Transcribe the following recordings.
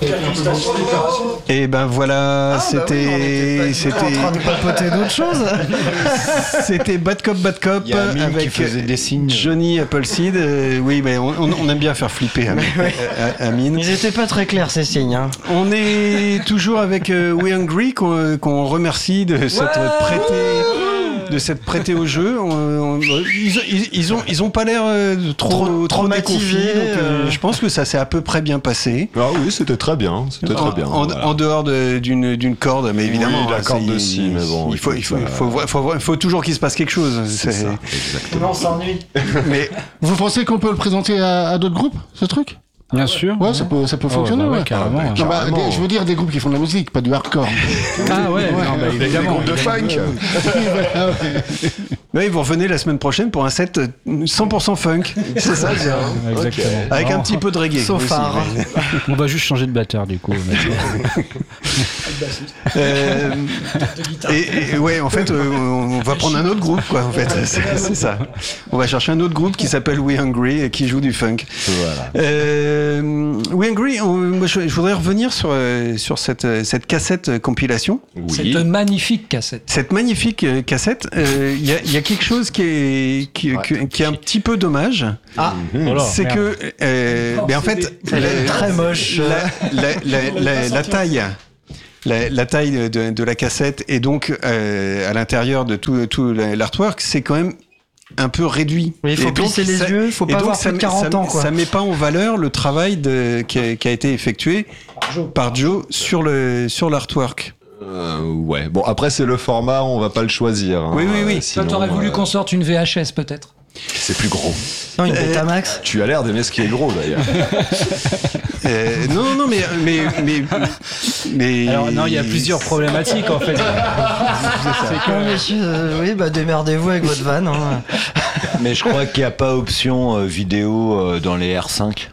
Et ben voilà, c'était en train de papoter d'autres choses. C'était Bad Cop avec des signes. Johnny Appleseed. Oui, mais on aime bien faire flipper Amine. Ils étaient pas très clairs ces signes. Hein. On est toujours avec We Hungry qu'on remercie de s'être prêté au jeu. Ils ont pas l'air trop déconfits. Donc je pense que ça s'est à peu près bien passé. Ah oui, c'était très bien. En dehors d'une corde, mais évidemment. Oui, la corde de scie, mais bon. Il faut toujours qu'il se passe quelque chose. C'est ça, exactement. On s'ennuie. Mais vous pensez qu'on peut le présenter à d'autres groupes, ce truc ? Bien sûr. Ouais, ça peut fonctionner, ouais. Carrément. Je veux dire des groupes qui font de la musique, pas du hardcore. Ah ouais, des groupes de funk. Oui, vous revenez la semaine prochaine pour un set 100% funk. C'est ça, exactement. Okay. Avec un petit peu de reggae. Sauf phare. On va juste changer de batteur du coup. Et ouais, en fait, on va prendre un autre groupe, quoi. En fait, c'est ça. On va chercher un autre groupe qui s'appelle We Hungry et qui joue du funk. Voilà. We Hungry, moi, je voudrais revenir sur cette cassette compilation. Oui. Cette magnifique cassette. Cette magnifique cassette. Il y a quelque chose qui est un petit peu dommage. Ah, c'est que, mais en fait, elle est très moche. La taille. La taille de la cassette et donc à l'intérieur de tout l'artwork, c'est quand même un peu réduit. Mais il faut plisser les yeux, il faut pas avoir plus de 40 ans. Quoi. Ça met pas en valeur le travail qui a été effectué par Joe sur l'artwork. Ouais. Bon, après c'est le format, on va pas le choisir. Hein. Oui. Toi, t'aurais voulu qu'on sorte une VHS peut-être. C'est plus gros. Non, une Betamax. Tu as l'air d'aimer ce qui est gros d'ailleurs. Non, mais. Alors non, il y a plusieurs problématiques en fait. Oui, démerdez-vous avec votre van. Hein. Mais je crois qu'il n'y a pas option vidéo dans les R5.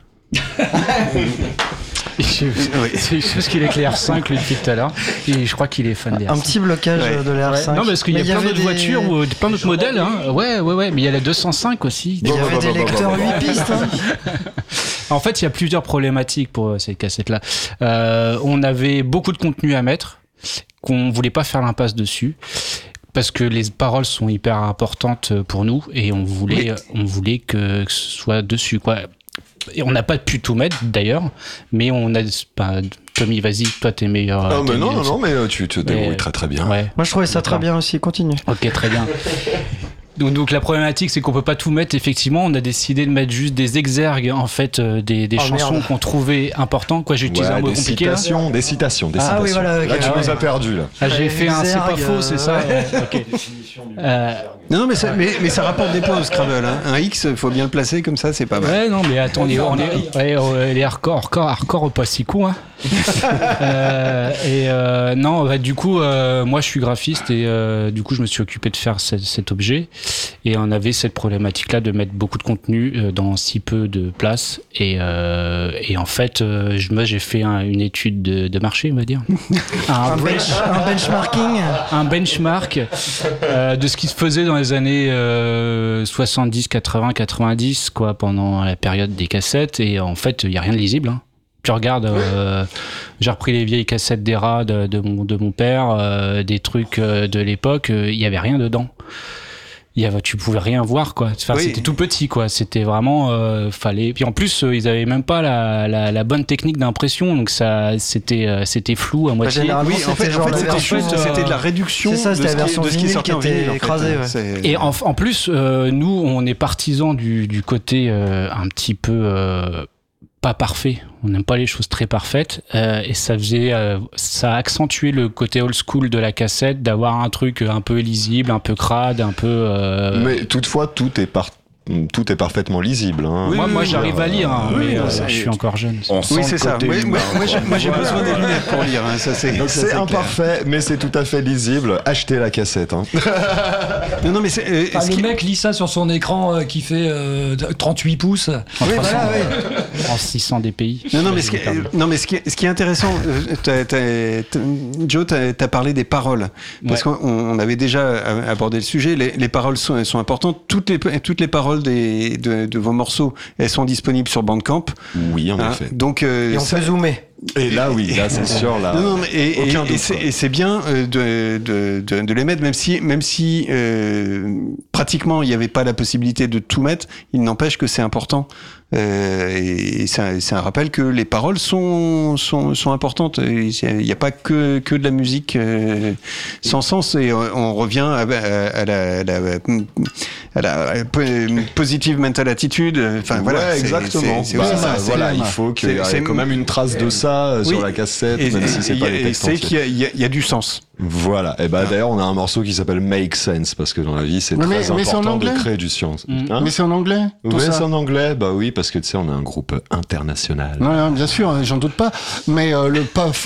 C'est juste qu'il éclaire 5 lui depuis tout à l'heure et je crois qu'il est fan des R5. Un petit blocage de l'R5. Non, parce qu'il y a plein d'autres voitures ou plein d'autres modèles. Hein. Ouais, mais il y a la 205 aussi. Il y avait des lecteurs 8 pistes. Hein. En fait, il y a plusieurs problématiques pour cette cassette-là. On avait beaucoup de contenu à mettre, qu'on voulait pas faire l'impasse dessus. Parce que les paroles sont hyper importantes pour nous et on voulait que ce soit dessus, quoi. Et on n'a pas pu tout mettre d'ailleurs, mais on a. Tommy, vas-y, toi t'es meilleur. Non, mais tu te débrouilles très bien. Ouais. Moi je trouvais ça très bien aussi, continue. Ok, très bien. Donc la problématique c'est qu'on peut pas tout mettre. Effectivement, on a décidé de mettre juste des exergues en fait des chansons qu'on trouvait importantes. Quoi, j'ai utilisé un mot compliqué. Des citations. Ah oui, voilà. Là tu nous as perdu là. Ah, j'ai fait un c'est pas faux, c'est ça. Ok. Non, mais ça rapporte des points au Scrabble. Hein. Un X, faut bien le placer comme ça, c'est pas mal. Ouais, non, mais attends, les hardcore pas si con. Hein. Du coup, moi je suis graphiste et du coup je me suis occupé de faire cet objet et on avait cette problématique-là de mettre beaucoup de contenu dans si peu de place et en fait, moi j'ai fait une étude de marché, on va dire. Un benchmarking. Un benchmark de ce qui se faisait dans les années 70, 80, 90, quoi, pendant la période des cassettes. Et en fait, il n'y a rien de lisible. Hein. Tu regardes, j'ai repris les vieilles cassettes d'ERA de mon père, des trucs de l'époque, il n'y avait rien dedans. Tu pouvais rien voir, quoi. Enfin, c'était tout petit, quoi. C'était vraiment fallait. Puis en plus, ils avaient même pas la bonne technique d'impression, donc c'était flou à moitié. Oui, en fait, c'était de la réduction. C'est ça, c'était la version de ce qui est sorti en vinyle, écrasée. Et en plus, nous, on est partisans du côté un petit peu pas parfait. On n'aime pas les choses très parfaites et ça accentuait le côté old school de la cassette, d'avoir un truc un peu lisible, un peu crade, un peu. Mais toutefois, tout est parfaitement lisible. Hein. Moi, j'arrive à lire, hein, mais je suis encore jeune. Oui, c'est ça. Moi, j'ai besoin des lunettes pour lire. Hein. Donc c'est imparfait, mais c'est tout à fait lisible. Achetez la cassette. Hein. Non, mais le mec lit ça sur son écran qui fait 38 pouces. En 600 dpi. Non, mais ce qui est intéressant, Joe, t'as parlé des paroles. Parce qu'on avait déjà abordé le sujet. Les paroles sont importantes. Toutes les paroles paroles de vos morceaux, elles sont disponibles sur Bandcamp. Oui, en effet. Donc, Et on peut zoomer. Et là, oui, là, c'est sûr. Là, non, mais aucun doute, et c'est bien de les mettre, même si pratiquement il n'y avait pas la possibilité de tout mettre. Il n'empêche que c'est important. Et c'est un rappel que les paroles sont importantes. Il n'y a pas que de la musique sans sens. Et on revient à la positive mental attitude. Enfin voilà, exactement. C'est aussi ça. Voilà, il faut qu'il y ait quand même une trace de ça sur la cassette, même si c'est pas les textes entiers. C'est qu'il y a du sens. Voilà. Et d'ailleurs, on a un morceau qui s'appelle Make Sense parce que dans la vie, c'est très important de créer du sens. Hein, mais c'est en anglais. Oui, c'est en anglais. Bah oui, parce que tu sais, on a un groupe international. Ouais, bien sûr, j'en doute pas. Mais le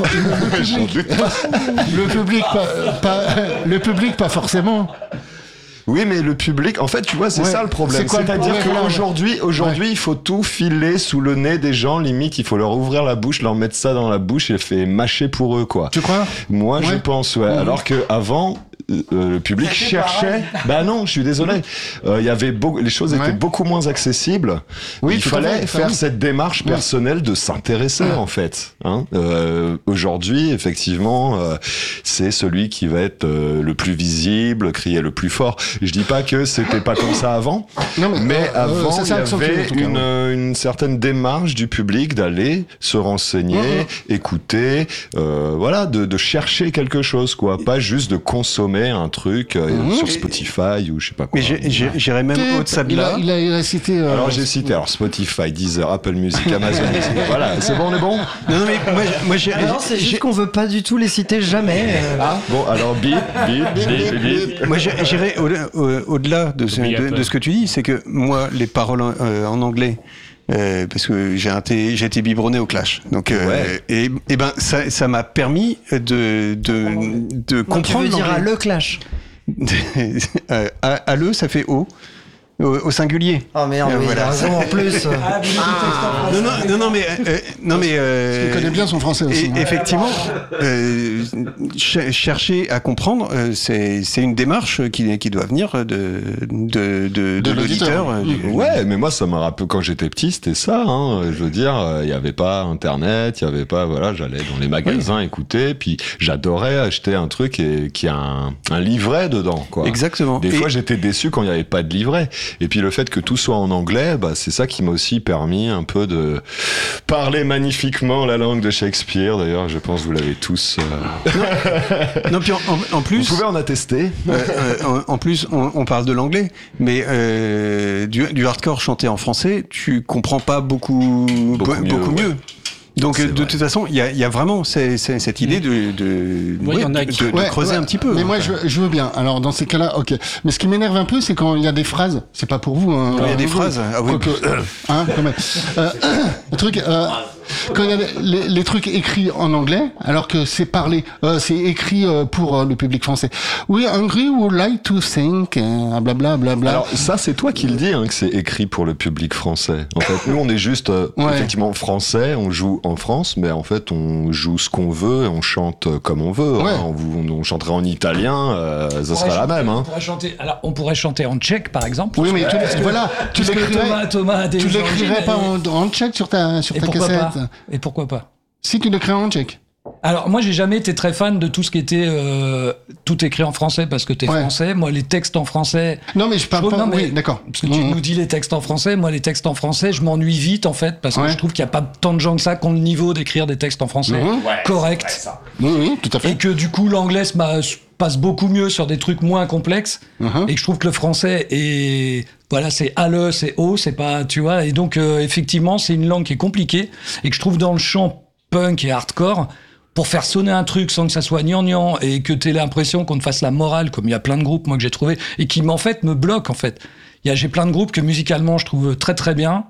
public, pas forcément. Oui, mais le public, en fait, tu vois, c'est ça le problème. C'est-à-dire qu'aujourd'hui, il faut tout filer sous le nez des gens. Limite, il faut leur ouvrir la bouche, leur mettre ça dans la bouche et faire mâcher pour eux, quoi. Tu crois ? Moi, je pense, ouais. Alors que avant, le public cherchait. Bah non, je suis désolé. Il y avait les choses étaient beaucoup moins accessibles. Oui, il fallait faire cette démarche personnelle de s'intéresser, en fait. Hein, aujourd'hui, effectivement, c'est celui qui va être le plus visible, crier le plus fort. Je dis pas que c'était pas comme ça avant, mais avant, il y avait une certaine démarche du public d'aller se renseigner, écouter, voilà, de chercher quelque chose, quoi, pas juste de consommer un truc sur Spotify ou je sais pas quoi. Mais j'irais même au-delà de là. Il a cité. Alors j'ai cité Spotify, Deezer, Apple Music, Amazon Music. Voilà, c'est bon, on est bon. Non mais moi non, c'est juste qu'on veut pas du tout les citer jamais. Bon, alors bip. Moi j'irais au-delà de ce que tu dis, c'est que moi les paroles en anglais. Parce que j'ai été biberonné au Clash, donc et ben ça m'a permis de comprendre. Tu veux dire à le Clash? À le, ça fait au singulier. Oh merde, il a raison en plus. Non mais il connaît bien son français aussi. Effectivement, chercher à comprendre, c'est une démarche qui doit venir de l'auditeur. Ouais, mais moi ça m'a rappelé quand j'étais petit, c'était ça. Hein, je veux dire, il y avait pas Internet, il y avait pas, voilà, j'allais dans les magasins écouter, puis j'adorais acheter un truc qui a un livret dedans, quoi. Exactement. Des fois j'étais déçu quand il y avait pas de livret. Et puis le fait que tout soit en anglais, c'est ça qui m'a aussi permis un peu de parler magnifiquement la langue de Shakespeare. D'ailleurs, je pense que vous l'avez tous. Non, puis en plus, vous pouvez en attester. En plus, on parle de l'anglais, mais du hardcore chanté en français, tu comprends pas beaucoup mieux. Donc de toute façon, il y a vraiment cette idée de creuser un petit peu. Mais moi, je veux bien. Alors dans ces cas-là, ok. Mais ce qui m'énerve un peu, c'est quand il y a des phrases. C'est pas pour vous. Hein, il y a des phrases. Ah oui. Hein, quand même. Le truc. Quand il y a les trucs écrits en anglais, alors que c'est parlé, c'est écrit pour le public français. We hungry would like to think, blablabla. Alors ça, c'est toi qui le dis, hein, que c'est écrit pour le public français. En fait, nous, on est juste effectivement français, on joue en France, mais en fait, on joue ce qu'on veut, et on chante comme on veut. Hein. On chanterait en italien, ça serait la même. Hein. On pourrait chanter en tchèque, par exemple. Oui, mais tu l'écrirais pas en tchèque sur ta cassette. Et pourquoi pas? Si tu l'écris en tchèque. Alors moi j'ai jamais été très fan de tout ce qui était tout écrit en français parce que t'es français. Moi les textes en français. Non mais je parle pas. Oui, d'accord. Parce que tu nous dis les textes en français. Moi les textes en français, je m'ennuie vite en fait parce que je trouve qu'il y a pas tant de gens que ça qui ont le niveau d'écrire des textes en français correct. Oui, tout à fait. Et que du coup l'anglais passe beaucoup mieux sur des trucs moins complexes et que je trouve que le français est voilà, c'est ALE, c'est O, c'est pas, tu vois, et donc effectivement c'est une langue qui est compliquée et que je trouve dans le chant punk et hardcore, pour faire sonner un truc sans que ça soit gnangnan et que t'aies l'impression qu'on te fasse la morale, comme il y a plein de groupes moi que j'ai trouvé et qui en fait me bloquent en fait. J'ai plein de groupes que musicalement je trouve très très bien.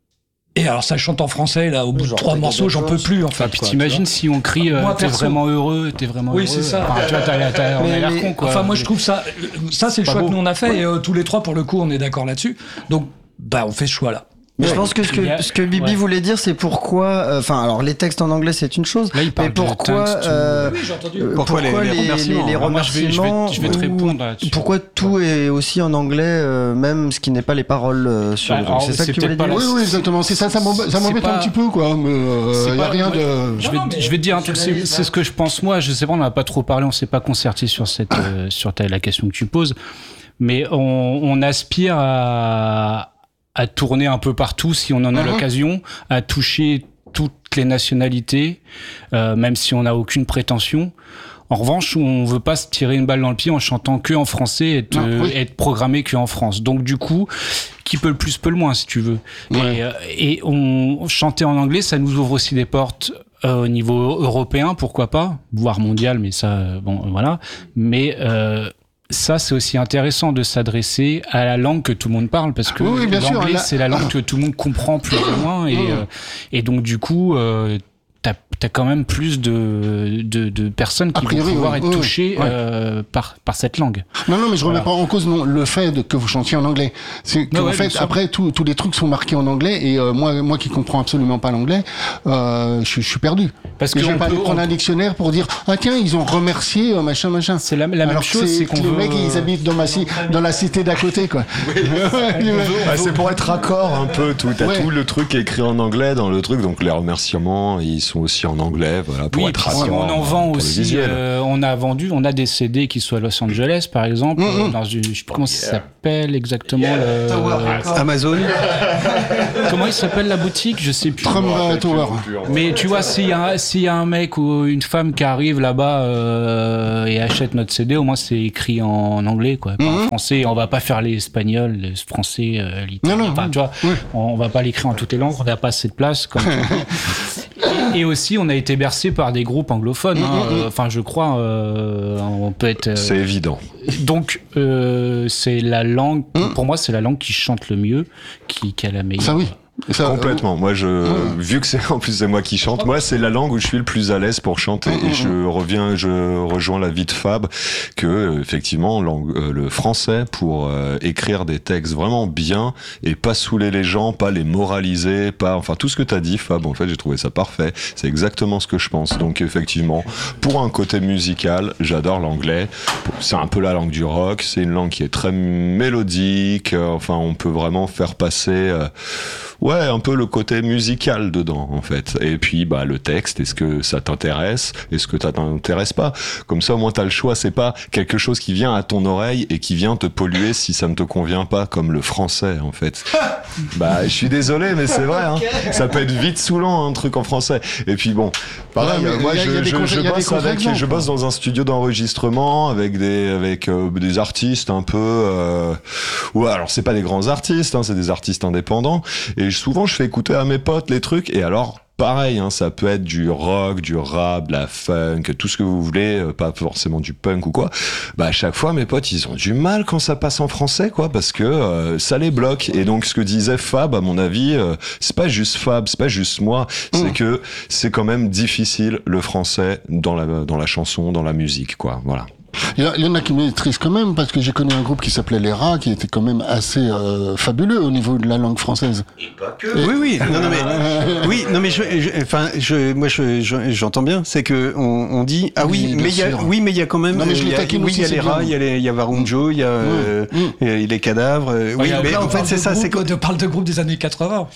Et alors ça chante en français là, au bout de 3 morceaux, j'en peux plus en fait. Puis t'imagines si on crie t'es vraiment heureux, oui, c'est ça. Enfin, tu vois, on a l'air con quoi. Enfin moi je trouve ça c'est le choix que nous on a fait et tous les 3 pour le coup on est d'accord là-dessus. Donc on fait ce choix là. Mais je pense que ce que Bibi voulait dire, c'est pourquoi. Enfin, alors les textes en anglais, c'est une chose. Là, il parle mais pourquoi pourquoi les remerciements je vais te répondre là-dessus. Pourquoi tout est aussi en anglais, même ce qui n'est pas les paroles sur le truc. C'est ça que tu voulais dire. Oui, exactement. C'est ça m'embête un petit peu, quoi. Mais il y a rien de. Je vais te dire un truc. C'est ce que je pense moi. Je sais pas, on n'a pas trop parlé, on s'est pas concerté sur la question que tu poses, mais on aspire à tourner un peu partout si on en a l'occasion, à toucher toutes les nationalités, même si on n'a aucune prétention. En revanche, on veut pas se tirer une balle dans le pied en chantant que en français et être programmé que en France. Donc du coup, qui peut le plus peut le moins, si tu veux. Ouais. Et on chanter en anglais, ça nous ouvre aussi des portes au niveau européen, pourquoi pas, voire mondial, mais ça, bon, voilà. Mais ça, c'est aussi intéressant de s'adresser à la langue que tout le monde parle, parce que l'anglais, c'est la langue que tout le monde comprend plus ou moins, et donc du coup, t'as quand même plus de personnes qui vont pouvoir être touchées par cette langue. Non, mais je remets pas en cause le fait que vous chantiez en anglais. C'est qu'en fait, après, tous les trucs sont marqués en anglais, et moi qui comprends absolument pas l'anglais, je suis perdu. Parce que je vais pas aller prendre un dictionnaire pour dire tiens, ils ont remercié machin. C'est la même chose, c'est qu'on les mecs ils habitent dans la cité d'à côté, quoi. C'est pour être raccord un peu tout. T'as tout le truc écrit en anglais dans le truc, donc les remerciements ils sont aussi en anglais, voilà, pour être raccord. On en vend aussi. On a des CD qui sont à Los Angeles, par exemple, dans une, je sais pas comment ça s'appelle exactement. Amazon. Comment il s'appelle la boutique? Je sais plus. Trump Tower. Mais tu vois, s'il y a un mec ou une femme qui arrive là-bas et achète notre CD, au moins c'est écrit en anglais, quoi, pas en français. On va pas faire les espagnols, les français, l'italien. Enfin, tu vois, on va pas l'écrire en toutes les langues. On n'a pas assez de place. Comme et aussi, on a été bercé par des groupes anglophones. Enfin, je crois, on peut être. C'est évident. Donc, c'est la langue. Pour moi, c'est la langue qui chante le mieux, qui a la meilleure. Ça oui. Complètement. Moi, vu que c'est en plus c'est moi qui chante, moi c'est la langue où je suis le plus à l'aise pour chanter. Et je rejoins l'avis de Fab que effectivement le français pour écrire des textes vraiment bien et pas saouler les gens, pas les moraliser, enfin tout ce que t'as dit, Fab. En fait, j'ai trouvé ça parfait. C'est exactement ce que je pense. Donc effectivement, pour un côté musical, j'adore l'anglais. C'est un peu la langue du rock. C'est une langue qui est très mélodique. Enfin, on peut vraiment faire passer. Un peu le côté musical dedans, en fait. Et puis, le texte, est-ce que ça t'intéresse? Est-ce que ça t'intéresse pas? Comme ça, au moins, t'as le choix. C'est pas quelque chose qui vient à ton oreille et qui vient te polluer si ça ne te convient pas, comme le français, en fait. Je suis désolé, mais c'est vrai, hein. Ça peut être vite saoulant, un truc en français. Et puis bon, pareil, moi, je bosse dans un studio d'enregistrement avec des artistes un peu, alors c'est pas des grands artistes, hein, c'est des artistes indépendants. Et souvent, je fais écouter à mes potes les trucs. Et alors, pareil, hein, ça peut être du rock, du rap, de la funk, tout ce que vous voulez, pas forcément du punk ou quoi. À chaque fois, mes potes, ils ont du mal quand ça passe en français, quoi, parce que ça les bloque. Et donc, ce que disait Fab, à mon avis, c'est pas juste Fab, c'est pas juste moi, c'est que c'est quand même difficile le français dans la chanson, dans la musique, quoi. Voilà. Il y en a qui maîtrisent quand même, parce que j'ai connu un groupe qui s'appelait Les Rats, qui était quand même assez fabuleux au niveau de la langue française. Et pas que. Oui. Non mais j'entends bien. C'est que on dit mais il y a quand même. Il y a les Rats, il y a Varunjo, il y a les cadavres. Mais en fait c'est ça. C'est quand on parle de groupe des années 80.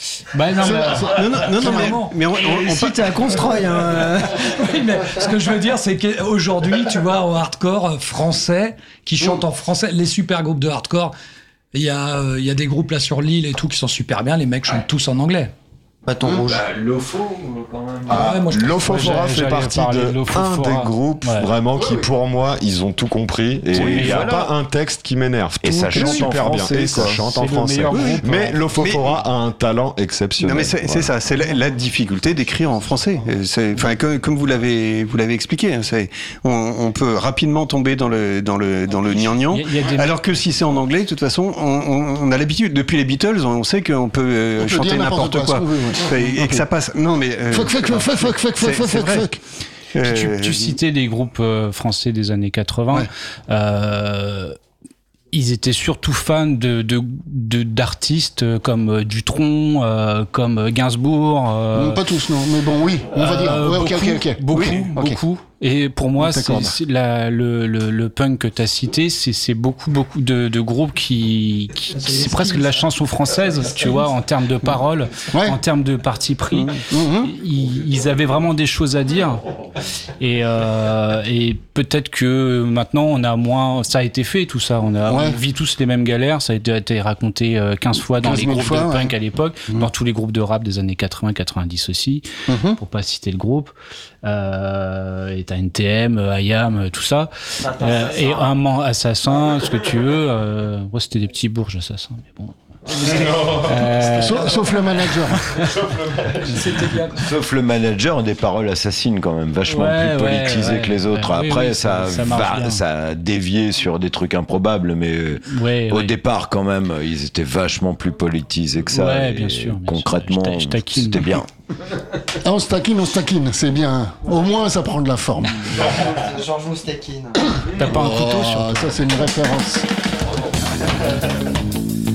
Si t'es à Constroy. Oui, mais ce que je veux dire, c'est qu'aujourd'hui, tu vois, au hardcore français qui chantent en français, les super groupes de hardcore, il y a des groupes là sur l'île et tout qui sont super bien, les mecs chantent tous en anglais. Bâton rouge. Lofo, quand même. Lofofora fait partie un des groupes vraiment qui, pour moi, ils ont tout compris. Et il n'y a pas un texte qui m'énerve. Et ça chante super bien. Et ça chante en français. Mais Lofofora a un talent exceptionnel. Non, mais c'est ça. C'est la difficulté d'écrire en français. Enfin, comme vous l'avez expliqué, on peut rapidement tomber dans le gnangnan. Alors que si c'est en anglais, de toute façon, on a l'habitude. Depuis les Beatles, on sait qu'on peut chanter n'importe quoi. Et que ça passe. Non, mais. Fuck. Tu citais des groupes français des années 80. ils étaient surtout fans d'artistes comme Dutronc, comme Gainsbourg. Pas tous, non, mais bon, oui, on va dire. Ouais, ok. Beaucoup. Et pour moi, le punk que tu as cité, c'est beaucoup de groupes qui c'est presque de la chanson française, tu vois, en termes de paroles, en termes de parti pris. Ils avaient vraiment des choses à dire. Et peut-être que maintenant, on a moins. Ça a été fait, tout ça. On vit tous les mêmes galères. Ça a été raconté 15 fois dans les groupes de punk à l'époque, dans tous les groupes de rap des années 80-90 aussi, pour pas citer le groupe. Et t'as NTM, IAM, tout ça, et un assassin, ce que tu veux. Moi, c'était des petits bourges assassins, mais bon. Sauf le manager. Sauf le manager, des paroles assassines quand même, vachement plus politisées que les autres. Après, ça a dévié sur des trucs improbables, mais au départ, quand même, ils étaient vachement plus politisés que ça. Bien sûr. Concrètement, c'était bien. On se taquine, c'est bien. Au moins, ça prend de la forme. Georges Moustaki. T'as pas un couteau sur toi? Ça, c'est une référence.